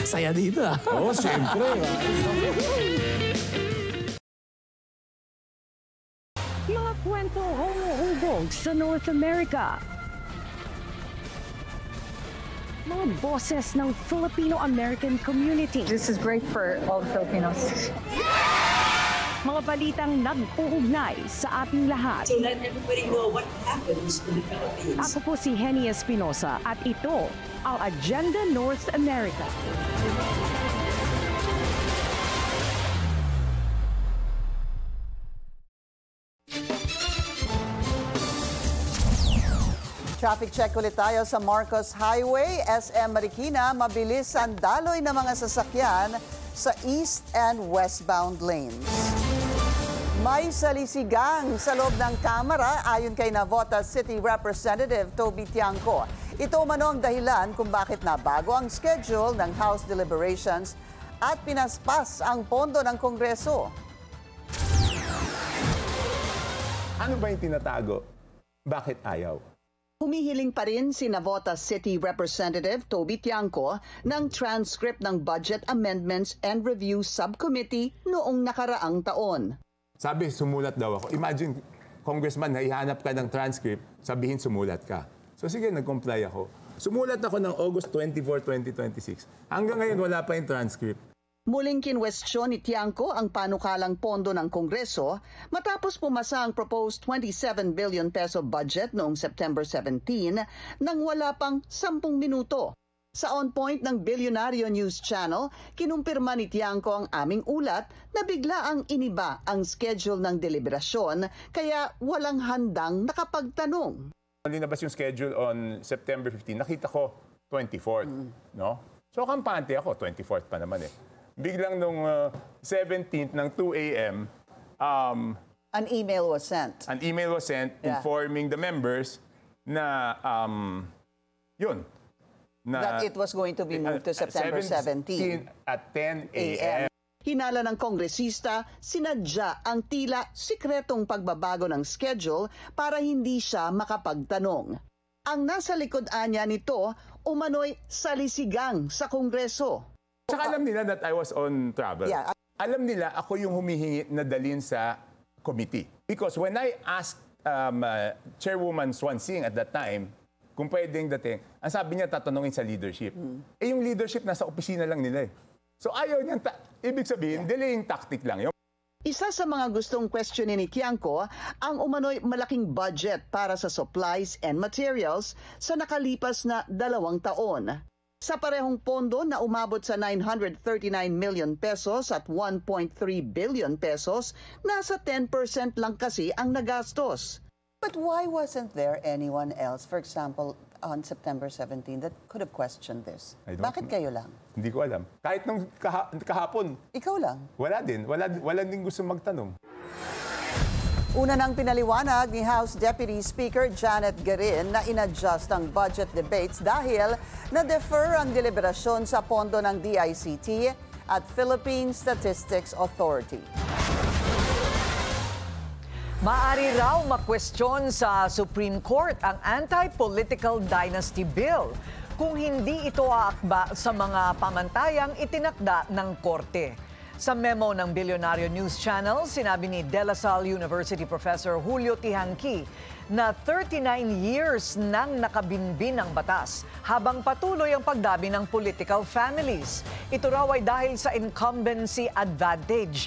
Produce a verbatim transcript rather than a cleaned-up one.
Saya dito ah. Oo, siyempre. Mga kwento humuhubog sa North America. Mga boses ng Filipino-American community. This is great for all the Filipinos. Mga balitang nag-uugnay sa ating lahat. So let everybody know what happens in the Philippines. Ako po si Henny Espinosa at ito ang Agenda North America. Traffic check ulit tayo sa Marcos Highway, S M Marikina. Mabilis ang daloy ng mga sasakyan sa east and westbound lanes. May salisigang sa loob ng Kamara ayon kay Navotas City Representative Toby Tiangco. Ito umano ang dahilan kung bakit nabago ang schedule ng House deliberations at pinaspas ang pondo ng Kongreso. Ano ba yung tinatago? Bakit ayaw? Humihiling pa rin si Navotas City Representative Toby Tiangco ng transcript ng Budget Amendments and Review Subcommittee noong nakaraang taon. Sabi, sumulat daw ako. Imagine, congressman, naihanap ka ng transcript, sabihin sumulat ka. So sige, nag-comply ako. Sumulat ako ng August twenty-fourth, twenty twenty-six. Hanggang ngayon, wala pa yung transcript. Muling kinwestiyon ni Tiangco ang panukalang pondo ng Kongreso matapos pumasa ang proposed twenty-seven billion peso budget noong September seventeenth nang wala pang sampung minuto. Sa on-point ng Bilyonaryo News Channel, kinumpirma ni Tiangco ang aming ulat na bigla ang iniba ang schedule ng deliberasyon kaya walang handang nakapagtanong. Linabas yung schedule on September fifteenth. Nakita ko twenty-fourth, no? So kampante ako, twenty-fourth pa naman eh. Biglang nung uh, seventeenth ng two a m, um, An email was sent. an email was sent Yeah. informing the members na, um, yun, na That it was going to be moved to uh, September seventeenth. at ten a m. Hinala ng kongresista, sinadya ang tila sikretong pagbabago ng schedule para hindi siya makapagtanong. Ang nasa likod anya nito, umano'y salisigang sa Kongreso. Saka alam nila that I was on travel. Yeah. Alam nila ako yung humihingi na dalhin sa committee. Because when I asked um, uh, Chairwoman Swansing at that time, kung pwedeng dating, ang sabi niya tatanungin sa leadership. Hmm. Eh yung leadership nasa opisina lang nila eh. So ayaw niyan, ta- ibig sabihin, delaying tactic lang yun. Isa sa mga gustong questionin ni Tiangco ang umano'y malaking budget para sa supplies and materials sa nakalipas na dalawang taon. Sa parehong pondo na umabot sa nine hundred thirty-nine million pesos at one point three billion pesos, nasa ten percent lang kasi ang nagastos. But why wasn't there anyone else, for example, on September seventeenth, that could have questioned this? I don't Bakit know. kayo lang? Hindi ko alam. Kahit nung kaha- kahapon, Ikaw lang? wala din. Wala, wala din gusto magtanong. Una nang pinaliwanag ni House Deputy Speaker Janet Garin na inadjust ang budget debates dahil na-defer ang deliberasyon sa pondo ng D I C T at Philippine Statistics Authority. Maaari raw makwestiyon sa Supreme Court ang Anti-Political Dynasty Bill kung hindi ito aakba sa mga pamantayang itinakda ng Korte. Sa memo ng Bilyonaryo News Channel, sinabi ni De La Salle University Professor Julio Tihanqui na thirty-nine years nang nakabinbin ang batas habang patuloy ang pagdabi ng political families. Ito raw ay dahil sa incumbency advantage